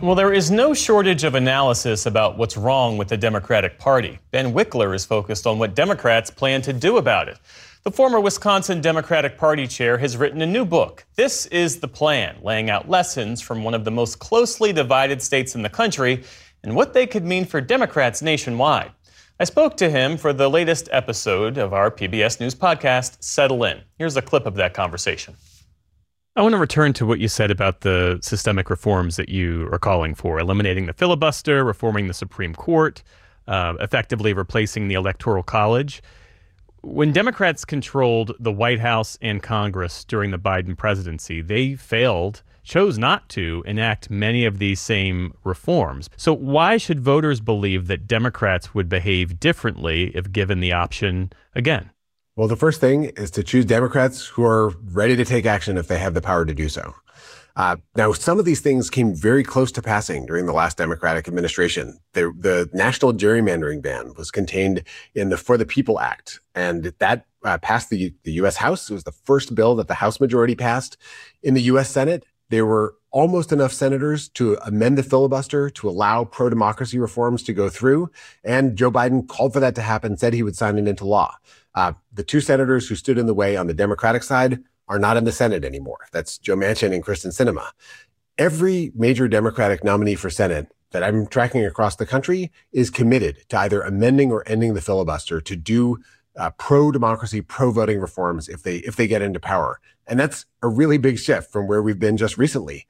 Well, there is no shortage of analysis about what's wrong with the Democratic Party. Ben Wickler is focused on what Democrats plan to do about it. The former Wisconsin Democratic Party chair has written a new book, This is the Plan, laying out lessons from one of the most closely divided states in the country and what they could mean for Democrats nationwide. I spoke to him for the latest episode of our PBS News podcast, Settle In. Here's a clip of that conversation. I want to return to what you said about the systemic reforms that you are calling for, eliminating the filibuster, reforming the Supreme Court, effectively replacing the Electoral College. When Democrats controlled the White House and Congress during the Biden presidency, they chose not to enact many of these same reforms. So why should voters believe that Democrats would behave differently if given the option again? Well, the first thing is to choose Democrats who are ready to take action if they have the power to do so. Now, some of these things came very close to passing during the last Democratic administration. The national gerrymandering ban was contained in the For the People Act, and that passed the U.S. House. It was the first bill that the House majority passed. In the U.S. Senate, there were almost enough senators to amend the filibuster to allow pro-democracy reforms to go through, and Joe Biden called for that to happen, said he would sign it into law. The two senators who stood in the way on the Democratic side are not in the Senate anymore. That's Joe Manchin and Kyrsten Sinema. Every major Democratic nominee for Senate that I'm tracking across the country is committed to either amending or ending the filibuster to do pro-democracy, pro-voting reforms if they get into power. And that's a really big shift from where we've been just recently.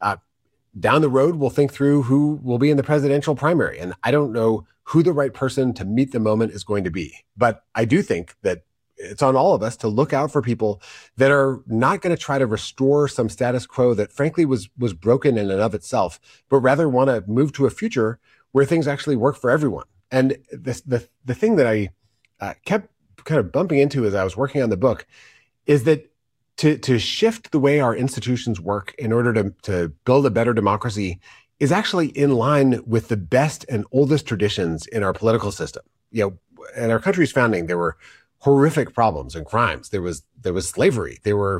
Down the road, we'll think through who will be in the presidential primary. And I don't know who the right person to meet the moment is going to be. But I do think that it's on all of us to look out for people that are not going to try to restore some status quo that frankly was broken in and of itself, but rather want to move to a future where things actually work for everyone. And the thing that I kept kind of bumping into as I was working on the book is that to shift the way our institutions work in order to build a better democracy is actually in line with the best and oldest traditions in our political system. You know, at our country's founding, there were horrific problems and crimes. There was slavery. There were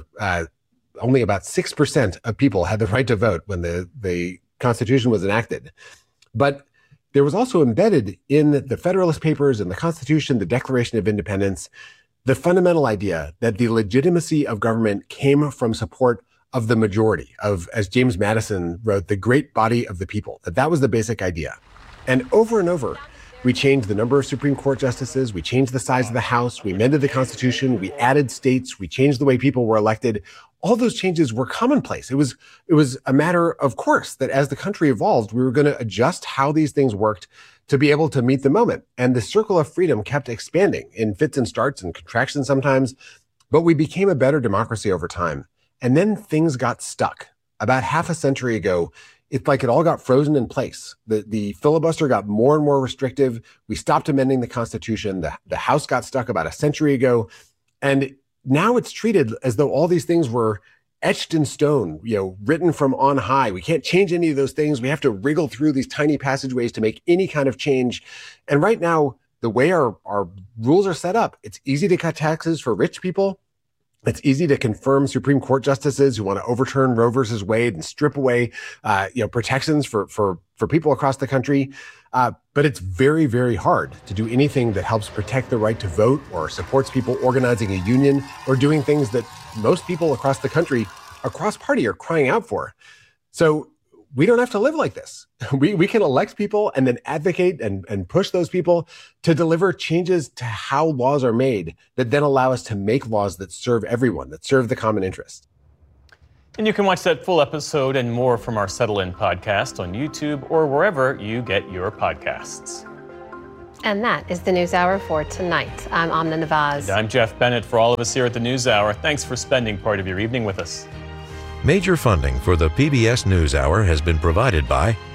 only about 6% of people had the right to vote when the Constitution was enacted. But there was also embedded in the Federalist Papers and the Constitution, the Declaration of Independence, the fundamental idea that the legitimacy of government came from support of the majority, of, as James Madison wrote, the great body of the people, that was the basic idea. And over, we changed the number of Supreme Court justices, we changed the size of the House, we amended the Constitution, we added states, we changed the way people were elected. All those changes were commonplace. It was a matter of course that as the country evolved, we were going to adjust how these things worked to be able to meet the moment. And the circle of freedom kept expanding in fits and starts and contractions sometimes, but we became a better democracy over time. And then things got stuck. About half a century ago, it's like it all got frozen in place. The filibuster got more and more restrictive. We stopped amending the Constitution. The House got stuck about a century ago. And now it's treated as though all these things were etched in stone, written from on high. We can't change any of those things. We have to wriggle through these tiny passageways to make any kind of change. And right now, the way our rules are set up, it's easy to cut taxes for rich people. It's easy to confirm Supreme Court justices who want to overturn Roe versus Wade and strip away, protections for people across the country. But it's very, very hard to do anything that helps protect the right to vote or supports people organizing a union or doing things that most people across the country, across party, are crying out for. So we don't have to live like this. We can elect people and then advocate and push those people to deliver changes to how laws are made that then allow us to make laws that serve everyone, that serve the common interest. And you can watch that full episode and more from our Settle In podcast on YouTube or wherever you get your podcasts. And that is the NewsHour for tonight. I'm Amna Nawaz. And I'm Jeff Bennett. For all of us here at the NewsHour, thanks for spending part of your evening with us. Major funding for the PBS NewsHour has been provided by